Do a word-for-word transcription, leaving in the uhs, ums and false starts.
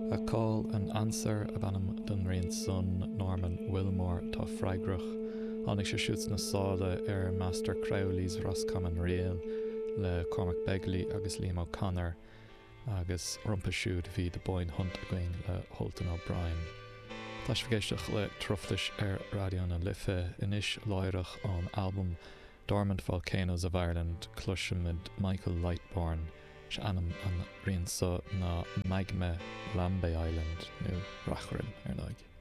A call an answer a banam don rion son Norman Wilmore tá freigrach annig sé siúts na sála ar Master Crowley's Roscommon Réal le Cormac Begley agus Liam O'Connor agus rumpa siúd hí de Boyne Hunt going le Holton O'Brien. Tás fagéisteach le troftais ar radio na Life inis láirech an album Dormant Volcanoes of Ireland cluisimid Michael Lightbourne se anam an rion sa na Magma Lambay Island nó Rachrin ar náig.